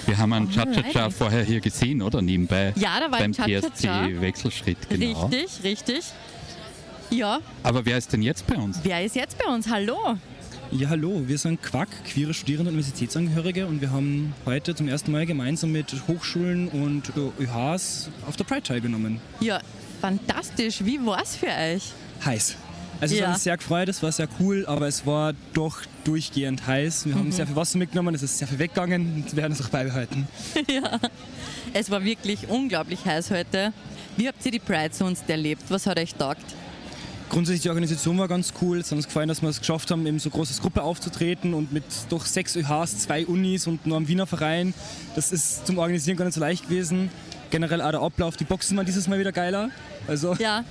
Wir haben einen Cha-Cha-Cha vorher hier gesehen, oder? Nebenbei. Ja, da war beim ein Cha-Cha-Cha. PSC-Wechselschritt, genau. Richtig. Ja. Aber wer ist denn jetzt bei uns? Wer ist jetzt bei uns? Hallo. Ja, hallo, wir sind Quack, queere Studierende und Universitätsangehörige und wir haben heute zum ersten Mal gemeinsam mit Hochschulen und ÖHs auf der Pride teilgenommen. Ja, fantastisch. Wie war's für euch? Heiß. Also es hat uns sehr gefreut, es war sehr cool, aber es war doch durchgehend heiß. Wir haben sehr viel Wasser mitgenommen, es ist sehr viel weggegangen und wir werden es auch beibehalten. Ja, es war wirklich unglaublich heiß heute. Wie habt ihr die Pride sonst erlebt? Was hat euch taugt? Grundsätzlich die Organisation war ganz cool. Es hat uns gefallen, dass wir es geschafft haben, eben so große Gruppe aufzutreten und mit durch 6 ÖHs, 2 Unis und nur am Wiener Verein. Das ist zum Organisieren gar nicht so leicht gewesen. Generell auch der Ablauf, die Boxen waren dieses Mal wieder geiler. Also ja.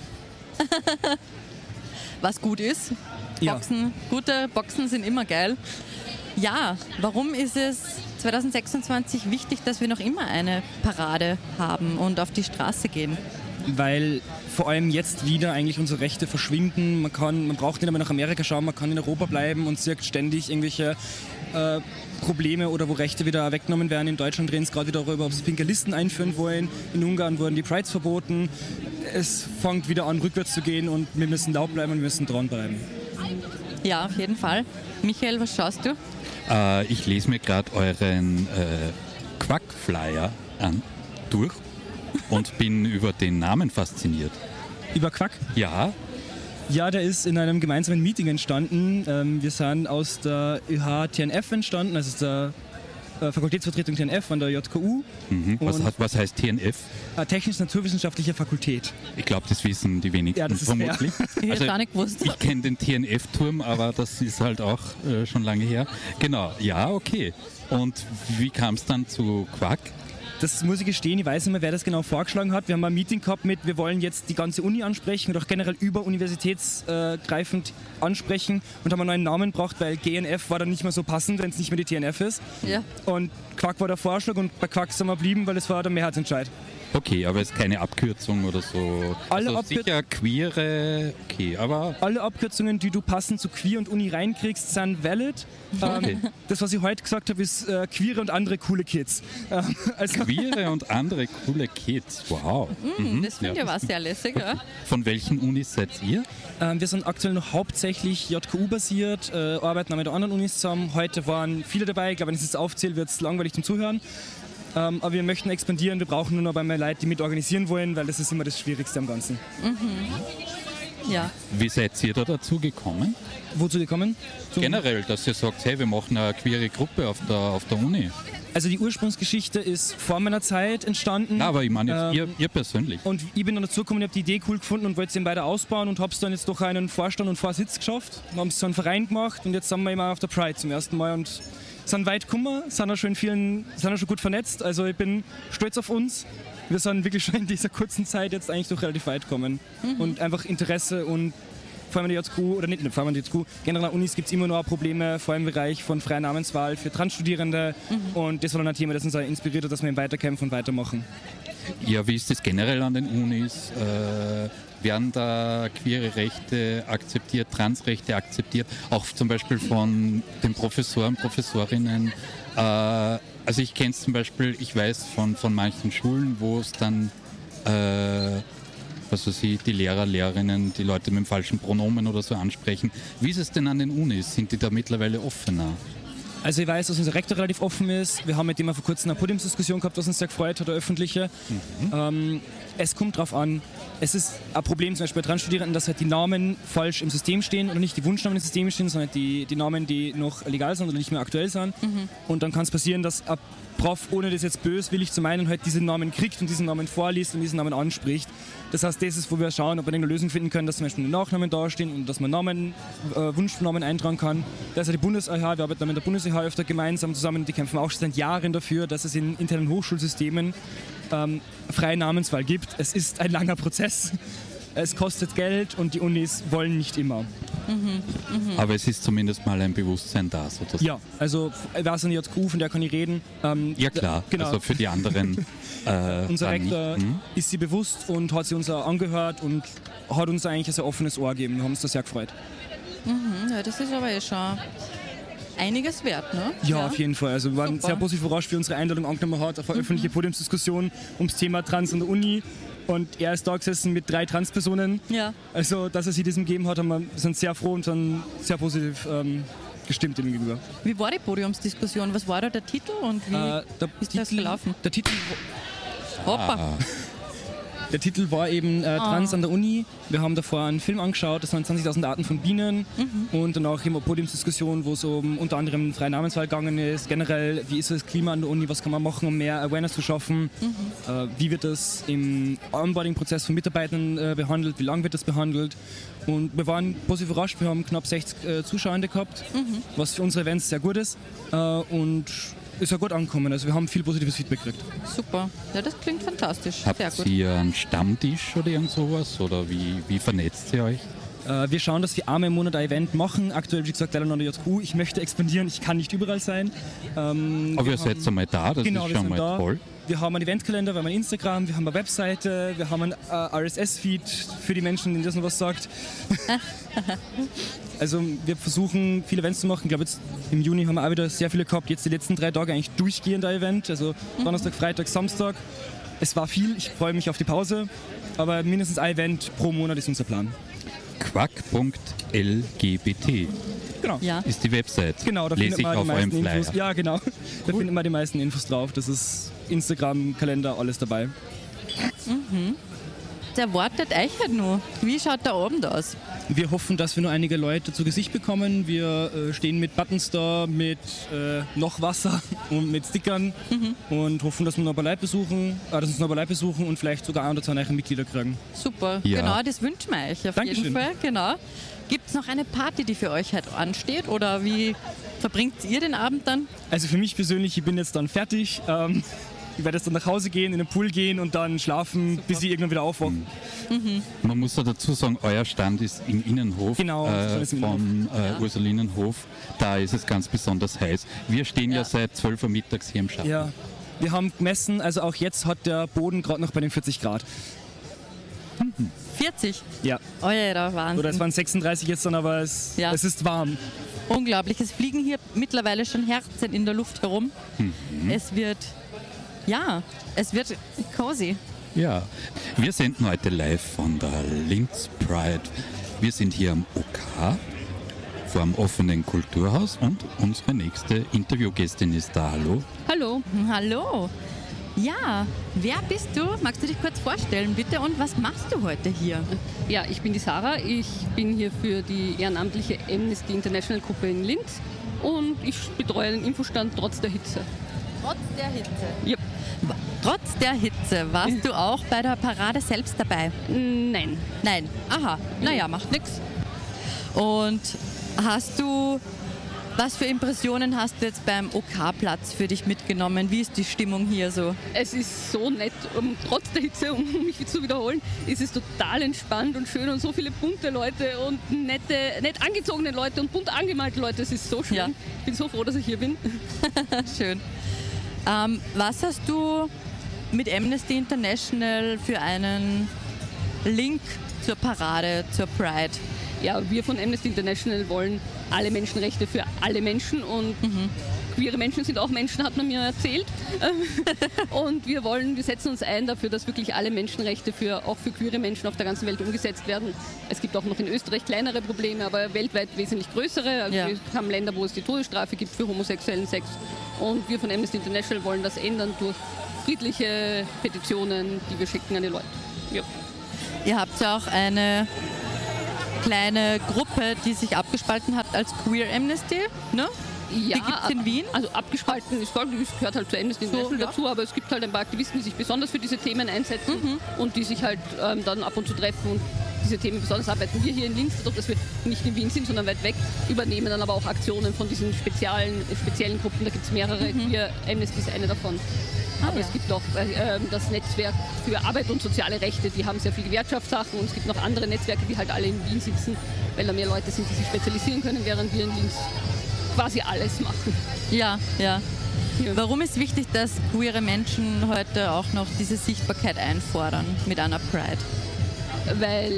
Was gut ist. Boxen, gute Boxen sind immer geil. Ja, warum ist es 2026 wichtig, dass wir noch immer eine Parade haben und auf die Straße gehen? Weil vor allem jetzt wieder eigentlich unsere Rechte verschwinden. Man braucht nicht mehr nach Amerika schauen, man kann in Europa bleiben und sieht ständig irgendwelche Probleme oder wo Rechte wieder weggenommen werden. In Deutschland reden es gerade wieder darüber, ob sie pinke Listen einführen wollen. In Ungarn wurden die Prides verboten. Es fängt wieder an, rückwärts zu gehen und wir müssen laut bleiben und wir müssen dranbleiben. Ja, auf jeden Fall. Michael, was schaust du? Ich lese mir gerade euren Quack-Flyer durch und bin über den Namen fasziniert. Über Quack? Ja. Ja, der ist in einem gemeinsamen Meeting entstanden. Wir sind aus der ÖH TNF entstanden, also aus der Fakultätsvertretung TNF an der JKU. Mhm. Was heißt TNF? Technisch-Naturwissenschaftliche Fakultät. Ich glaube, das wissen die wenigsten ja, das ist vermutlich. Ich hätte gar nicht gewusst. Ich kenne den TNF-Turm, aber das ist halt auch schon lange her. Genau, ja, okay. Und wie kam es dann zu Quack? Das muss ich gestehen, ich weiß nicht mehr, wer das genau vorgeschlagen hat. Wir haben ein Meeting gehabt mit, wir wollen jetzt die ganze Uni ansprechen und auch generell überuniversitätsgreifend ansprechen und haben einen neuen Namen gebracht, weil GNF war dann nicht mehr so passend, wenn es nicht mehr die TNF ist. Ja. Und Quack war der Vorschlag und bei Quack sind wir geblieben, weil es war der Mehrheitsentscheid. Okay, aber es ist keine Abkürzung oder so. Sicher queere, okay, aber... Alle Abkürzungen, die du passend zu Queer und Uni reinkriegst, sind valid. Okay. Das, was ich heute gesagt habe, ist queere und andere coole Kids. Queere und andere coole Kids, wow. Das finde ich aber sehr lässig. Ja. Von welchen Unis seid ihr? Wir sind aktuell noch hauptsächlich JKU-basiert, arbeiten auch mit anderen Unis zusammen. Heute waren viele dabei, ich glaube, wenn ich es jetzt aufzähle, wird es langweilig zum Zuhören. Aber wir möchten expandieren, wir brauchen nur noch einmal Leute, die mit organisieren wollen, weil das ist immer das Schwierigste am Ganzen. Ja. Wie seid ihr da dazu gekommen? Wozu gekommen? Generell, dass ihr sagt, hey, wir machen eine queere Gruppe auf der Uni. Also die Ursprungsgeschichte ist vor meiner Zeit entstanden. Na, aber ich meine jetzt ihr persönlich. Und ich bin dann dazugekommen, ich habe die Idee cool gefunden und wollte es eben weiter ausbauen und habe es dann jetzt durch einen Vorstand und Vorsitz geschafft. Wir haben es so einen Verein gemacht und jetzt sind wir immer auf der Pride zum ersten Mal und sind weit gekommen, sind auch schon gut vernetzt. Also ich bin stolz auf uns. Wir sind wirklich schon in dieser kurzen Zeit jetzt eigentlich doch relativ weit gekommen. Und einfach Interesse und vor allem in der JKU, oder nicht vor allem in der JKU, generell an Unis gibt es immer noch Probleme, vor allem im Bereich von freier Namenswahl für Transstudierende. Und das war dann ein Thema, das uns auch inspiriert hat, dass wir eben weiterkämpfen und weitermachen. Ja, wie ist das generell an den Unis? Werden da queere Rechte akzeptiert, Transrechte akzeptiert, auch zum Beispiel von den Professoren, Professorinnen? Also ich kenne es zum Beispiel, ich weiß von manchen Schulen, wo es dann, die Lehrer, Lehrerinnen, die Leute mit dem falschen Pronomen oder so ansprechen. Wie ist es denn an den Unis? Sind die da mittlerweile offener? Also ich weiß, dass unser Rektor relativ offen ist. Wir haben mit dem vor kurzem eine Podiumsdiskussion gehabt, was uns sehr gefreut hat, eine öffentliche. Es kommt drauf an. Es ist ein Problem zum Beispiel bei Transstudierenden, dass halt die Namen falsch im System stehen oder nicht die Wunschnamen im System stehen, sondern die Namen, die noch legal sind oder nicht mehr aktuell sind. Und dann kann es passieren, dass ein Prof, ohne das jetzt böswillig zu meinen, halt diesen Namen kriegt und diesen Namen vorliest und diesen Namen anspricht. Das heißt, das ist, wo wir schauen, ob wir eine Lösung finden können, dass zum Beispiel die Nachnamen dastehen und dass man Wunschnamen eintragen kann. Da ist ja die Bundes-IH, wir arbeiten mit der Bundes-IH öfter gemeinsam zusammen, die kämpfen auch schon seit Jahren dafür, dass es in internen Hochschulsystemen freie Namenswahl gibt. Es ist ein langer Prozess, es kostet Geld und die Unis wollen nicht immer. Aber es ist zumindest mal ein Bewusstsein da, sozusagen. Ja, also wer ist an die JKU, von der kann ich reden. Ja klar, genau. Also für die anderen. Unser Rektor ist sie bewusst und hat sie uns auch angehört und hat uns eigentlich ein sehr offenes Ohr gegeben. Wir haben uns da sehr gefreut. Ja, das ist aber schon einiges wert, ne? Ja, auf jeden Fall. Also wir waren Super. sehr positiv überrascht, wie unsere Einladung angenommen hat auf eine öffentliche Podiumsdiskussion ums Thema Trans an der Uni. Und er ist da gesessen mit 3 Transpersonen. Ja. Also, dass er sich diesem gegeben hat, sind sehr froh und sind sehr positiv gestimmt ihm gegenüber. Wie war die Podiumsdiskussion? Was war da der Titel und wie ist das gelaufen? Der Titel Hoppa. Der Titel war eben Trans an der Uni. Wir haben davor einen Film angeschaut, das waren 20.000 Arten von Bienen. Und danach immer Podiumsdiskussion, wo es um unter anderem freie Namenswahl gegangen ist. Generell, wie ist das Klima an der Uni, was kann man machen, um mehr Awareness zu schaffen? Wie wird das im Onboarding-Prozess von Mitarbeitern behandelt? Wie lange wird das behandelt? Und wir waren positiv überrascht, wir haben knapp 60 Zuschauende gehabt, was für unsere Events sehr gut ist. Und ist ja gut angekommen, also wir haben viel positives Feedback gekriegt. Super, ja, das klingt fantastisch. Sehr Habt gut. ihr einen Stammtisch oder irgend sowas? Oder wie vernetzt ihr euch? Wir schauen, dass wir einmal im Monat ein Event machen. Aktuell, wie gesagt, leider noch nicht JQ. Ich möchte expandieren, ich kann nicht überall sein. Aber ihr seid einmal da, das Genau, ist wir schon sind mal da. toll. Wir haben einen Eventkalender, wir haben ein Instagram, wir haben eine Webseite, wir haben einen RSS-Feed für die Menschen, denen das noch was sagt. Also wir versuchen, viele Events zu machen. Ich glaube, jetzt im Juni haben wir auch wieder sehr viele gehabt. Jetzt die letzten 3 Tage eigentlich durchgehend ein Event. Also Donnerstag, Freitag, Samstag. Es war viel, ich freue mich auf die Pause. Aber mindestens ein Event pro Monat ist unser Plan. Quack.lgbt Genau. Ja. ist die Website. Genau, da Lese findet ich man auf die eurem meisten Flyer. Infos. Ja, genau. Da findet man die meisten Infos drauf. Das ist Instagram, Kalender, alles dabei. Der wartet euch halt nur. Wie schaut der Abend aus? Wir hoffen, dass wir nur einige Leute zu Gesicht bekommen. Wir stehen mit Buttons da, mit noch Wasser und mit Stickern und hoffen, dass wir noch ein paar Leute besuchen, und vielleicht sogar 1 oder 2 neue Mitglieder kriegen. Super, Ja. genau, das wünschen wir euch auf Dankeschön. jeden Fall. Genau. Gibt es noch eine Party, die für euch halt ansteht oder wie verbringt ihr den Abend dann? Also für mich persönlich, ich bin jetzt dann fertig. Ich werde jetzt dann nach Hause gehen, in den Pool gehen und dann schlafen, bis ich irgendwann wieder aufwache. Man muss ja dazu sagen, euer Stand ist im Innenhof Genau, das ist im vom Ursulinenhof. Da ist es ganz besonders heiß. Wir stehen ja seit 12 Uhr mittags hier im Schatten. Ja, wir haben gemessen, also auch jetzt hat der Boden gerade noch bei den 40 Grad. 40? Ja, Euer Wahnsinn. oder es waren 36 jetzt dann, aber es ist warm. Unglaublich. Es fliegen hier mittlerweile schon Herzen in der Luft herum. Es wird cozy. Ja, wir senden heute live von der Linz Pride. Wir sind hier am OK vor dem offenen Kulturhaus und unsere nächste Interviewgästin ist da. Hallo. Hallo, Hallo. Ja, wer bist du? Magst du dich kurz vorstellen, bitte? Und was machst du heute hier? ja, ich bin die Sarah. Ich bin hier für die ehrenamtliche Amnesty International Gruppe in Linz und ich betreue den Infostand trotz der Hitze. Trotz der Hitze. Ja. Trotz der Hitze warst du auch bei der Parade selbst dabei? Nein, Nein. Aha. Naja, macht nichts. Und was für Impressionen hast du jetzt beim OK-Platz für dich mitgenommen? Wie ist die Stimmung hier so? es ist so nett, trotz der Hitze, um mich zu wiederholen, ist es total entspannt und schön und so viele bunte Leute und nett angezogene Leute und bunt angemalte Leute. Es ist so schön. Ja. Ich bin so froh, dass ich hier bin. Schön. Was hast du mit Amnesty International für einen Link zur Parade, zur Pride? Ja, wir von Amnesty International wollen alle Menschenrechte für alle Menschen und queere Menschen sind auch Menschen, hat man mir erzählt. Und wir setzen uns ein dafür, dass wirklich alle Menschenrechte auch für queere Menschen auf der ganzen Welt umgesetzt werden. Es gibt auch noch in Österreich kleinere Probleme, aber weltweit wesentlich größere. Also Ja. wir haben Länder, wo es die Todesstrafe gibt für homosexuellen Sex. Und wir von Amnesty International wollen das ändern durch friedliche Petitionen, die wir schicken an die Leute. Ja. Ihr habt ja auch eine kleine Gruppe, die sich abgespalten hat als Queer Amnesty, ne? Ja, Die gibt's in Wien? Also abgespalten ist folgendes, gehört halt zu Amnesty International ja. dazu, aber es gibt halt ein paar Aktivisten, die sich besonders für diese Themen einsetzen und die sich halt dann ab und zu treffen und diese Themen besonders arbeiten. Wir hier in Linz, dadurch, dass wir nicht in Wien sind, sondern weit weg, übernehmen dann aber auch Aktionen von diesen speziellen Gruppen. Da gibt es mehrere. Queer Amnesty ist eine davon. Aber ja. es gibt auch das Netzwerk für Arbeit und soziale Rechte, die haben sehr viele Gewerkschaftssachen und es gibt noch andere Netzwerke, die halt alle in Wien sitzen, weil da mehr Leute sind, die sich spezialisieren können, während wir in Linz quasi alles machen. Ja, ja. Ja. Warum ist wichtig, dass queere Menschen heute auch noch diese Sichtbarkeit einfordern mit einer Pride? Weil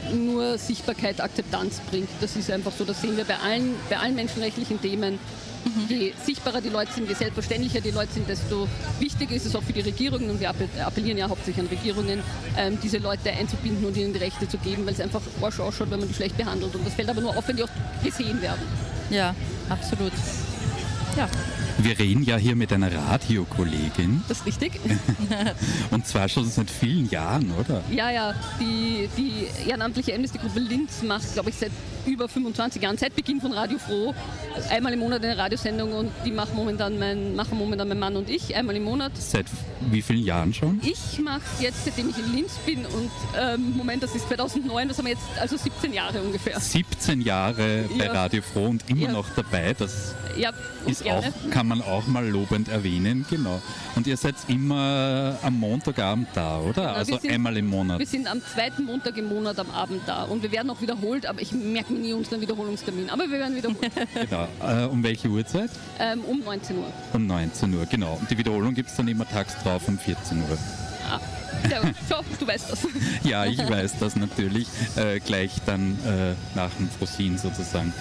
nur Sichtbarkeit, Akzeptanz bringt. Das ist einfach so, das sehen wir bei allen menschenrechtlichen Themen. Je sichtbarer die Leute sind, je selbstverständlicher die Leute sind, desto wichtiger ist es auch für die Regierungen, und wir appellieren ja hauptsächlich an Regierungen, diese Leute einzubinden und ihnen die Rechte zu geben, weil es einfach forsch ausschaut, wenn man die schlecht behandelt. Und das fällt aber nur auf, wenn die auch gesehen werden. Ja, absolut. Ja. Wir reden ja hier mit einer Radiokollegin. Das ist richtig. Und zwar schon seit vielen Jahren, oder? Ja. Die ehrenamtliche Amnesty-Gruppe Linz macht, glaube ich, seit über 25 Jahren, seit Beginn von Radio Froh, einmal im Monat eine Radiosendung, und die machen momentan mein Mann und ich, einmal im Monat. Seit wie vielen Jahren schon? Ich mache es jetzt, seitdem ich in Linz bin, und Moment, das ist 2009, das haben wir jetzt, also 17 Jahre ungefähr. 17 Jahre bei Ja. Radio Froh und immer noch dabei. Das ist auch, kann man auch mal lobend erwähnen, genau. Und ihr seid immer am Montagabend da, oder? Genau, also einmal im Monat. Wir sind am zweiten Montag im Monat am Abend da, und wir werden auch wiederholt, aber ich merke mir nie unseren Wiederholungstermin, aber wir werden wiederholt. Genau. Um welche Uhrzeit? Um 19 Uhr. Um 19 Uhr, genau. Und die Wiederholung gibt es dann immer tags drauf um 14 Uhr. Sehr gut. So, du weißt das. Ja, ich weiß das natürlich. Gleich dann nach dem Frosin sozusagen.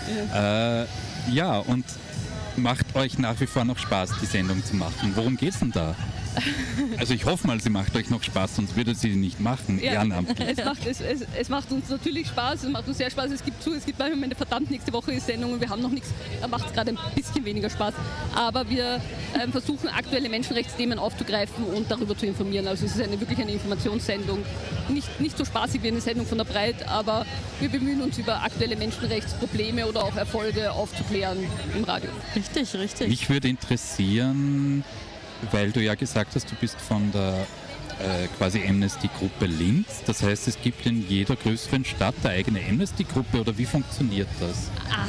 Ja, und macht euch nach wie vor noch Spaß, die Sendung zu machen? Worum geht's denn da? Also ich hoffe mal, sie macht euch noch Spaß, sonst würde sie nicht machen, ehrenamtlich. Es macht uns natürlich Spaß, es macht uns sehr Spaß. Es gibt manchmal eine verdammt nächste Woche ist Sendung und wir haben noch nichts, da macht es gerade ein bisschen weniger Spaß. Aber wir versuchen, aktuelle Menschenrechtsthemen aufzugreifen und darüber zu informieren. Also es ist wirklich eine Informationssendung. Nicht so spaßig wie eine Sendung von der Breit, aber wir bemühen uns, über aktuelle Menschenrechtsprobleme oder auch Erfolge aufzuklären im Radio. Richtig. Mich würde interessieren, weil du ja gesagt hast, du bist von der quasi Amnesty-Gruppe Linz. Das heißt, es gibt in jeder größeren Stadt eine eigene Amnesty-Gruppe, oder wie funktioniert das?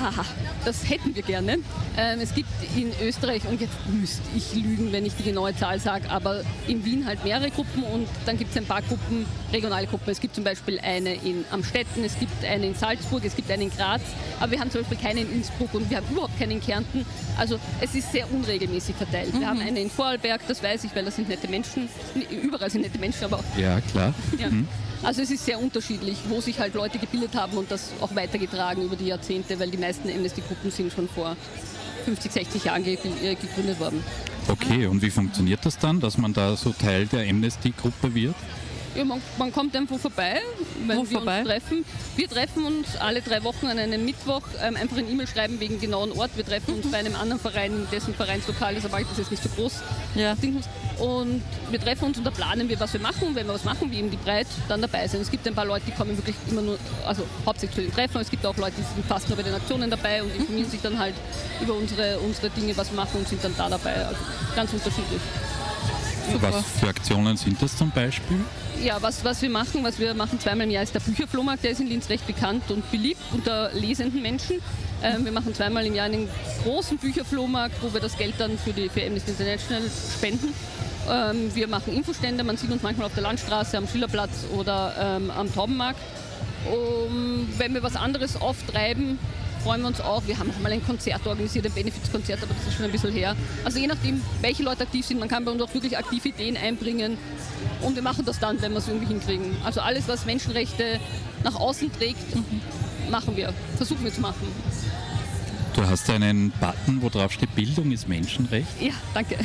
Das hätten wir gerne. Es gibt in Österreich, und jetzt müsste ich lügen, wenn ich die genaue Zahl sage, aber in Wien halt mehrere Gruppen, und dann gibt es ein paar Gruppen, regionale Gruppen. Es gibt zum Beispiel eine in Amstetten, es gibt eine in Salzburg, es gibt eine in Graz, aber wir haben zum Beispiel keine in Innsbruck und wir haben überhaupt keine in Kärnten. Also es ist sehr unregelmäßig verteilt. Wir haben eine in Vorarlberg, das weiß ich, weil das sind nette Menschen. Überall sind nette Menschen, aber... Ja, klar. Ja. Also es ist sehr unterschiedlich, wo sich halt Leute gebildet haben und das auch weitergetragen über die Jahrzehnte, weil die meisten Amnesty-Gruppen sind schon vor 50, 60 Jahren gegründet worden. Okay, und wie funktioniert das dann, dass man da so Teil der Amnesty-Gruppe wird? Ja, man kommt einfach vorbei, wenn wir uns treffen. Wir treffen uns alle 3 Wochen an einem Mittwoch, einfach ein E-Mail schreiben wegen genauen Ort. Wir treffen uns bei einem anderen Verein, dessen Vereinslokal ist, aber das ist jetzt nicht so groß. Ja. Und wir treffen uns und da planen wir, was wir machen. Und wenn wir was machen, wie eben die Breit, dann dabei sein. Es gibt ein paar Leute, die kommen wirklich immer nur, also hauptsächlich zu den Treffen. Es gibt auch Leute, die sind fast nur bei den Aktionen dabei und informieren sich dann halt über unsere Dinge, was wir machen, und sind dann da dabei. Also ganz unterschiedlich. Super. Was für Aktionen sind das zum Beispiel? Ja, was wir machen zweimal im Jahr ist der Bücherflohmarkt, der ist in Linz recht bekannt und beliebt unter lesenden Menschen. Wir machen zweimal im Jahr einen großen Bücherflohmarkt, wo wir das Geld dann für Amnesty International spenden. Wir machen Infostände, man sieht uns manchmal auf der Landstraße, am Schillerplatz oder am Taubenmarkt. Wenn wir was anderes auftreiben, freuen wir uns auch. Wir haben auch mal ein Konzert organisiert, ein Benefizkonzert, aber das ist schon ein bisschen her. Also je nachdem, welche Leute aktiv sind, man kann bei uns auch wirklich aktive Ideen einbringen. Und wir machen das dann, wenn wir es irgendwie hinkriegen. Also alles, was Menschenrechte nach außen trägt, machen wir, versuchen wir zu machen. Du hast einen Button, wo drauf steht, Bildung ist Menschenrecht. Ja, danke.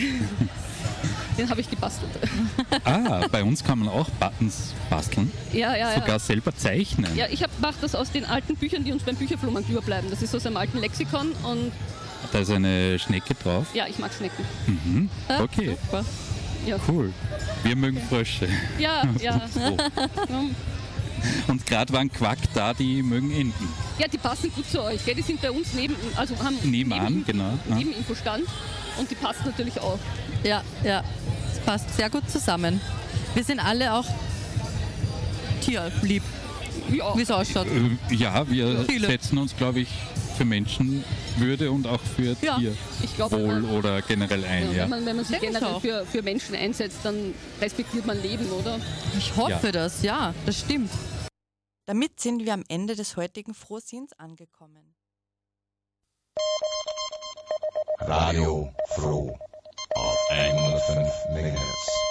Den habe ich gebastelt. Bei uns kann man auch Buttons basteln. Ja. Sogar selber zeichnen. Ja, ich mache das aus den alten Büchern, die uns beim Bücherflohmarkt überbleiben. Das ist aus einem alten Lexikon und... Da ist eine Schnecke drauf? Ja, ich mag Schnecken. Mhm. Okay. Super. Ja. Cool. Wir mögen Frösche. Ja. Und gerade waren Quack da, die mögen Enten. Ja, die passen gut zu euch. Gell? Die sind bei uns haben nebenan, genau. Neben Infostand und die passen natürlich auch. Ja, das passt sehr gut zusammen. Wir sind alle auch tierlieb, wie es ausschaut. Ja, wir setzen uns, glaube ich, für Menschenwürde und auch für Tierwohl oder generell ein. Ja. Wenn man sich generell für Menschen einsetzt, dann respektiert man Leben, oder? Ich hoffe das, ja, das stimmt. Damit sind wir am Ende des heutigen Frohsinns angekommen. Radio Froh auf 105 MHz.